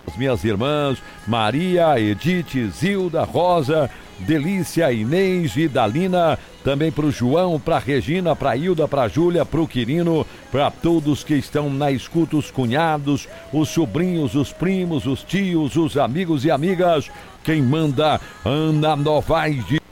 As minhas irmãs, Maria, Edith, Zilda, Rosa, Delícia, Inês e Dalina, também para o João, para a Regina, para a Hilda, para a Júlia, para o Quirino, para todos que estão na escuta, os cunhados, os sobrinhos, os primos, os tios, os amigos e amigas. Quem manda, Ana Novaes de